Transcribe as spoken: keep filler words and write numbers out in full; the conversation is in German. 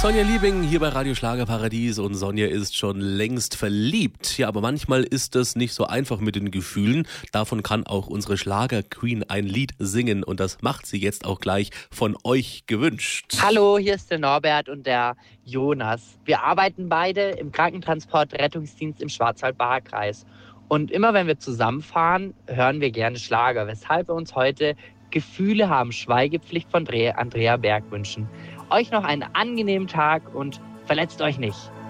Sonja Liebing hier bei Radio Schlagerparadies und Sonja ist schon längst verliebt. Ja, aber manchmal ist das nicht so einfach mit den Gefühlen. Davon kann auch unsere Schlager-Queen ein Lied singen und das macht sie jetzt auch gleich von euch gewünscht. Hallo, hier ist der Norbert und der Jonas. Wir arbeiten beide im Krankentransport-Rettungsdienst im Schwarzwald-Baar Kreis. Und immer wenn wir zusammenfahren, hören wir gerne Schlager, weshalb wir uns heute Gefühle haben, Schweigepflicht von Andrea Berg wünschen. Euch noch einen angenehmen Tag und verletzt euch nicht.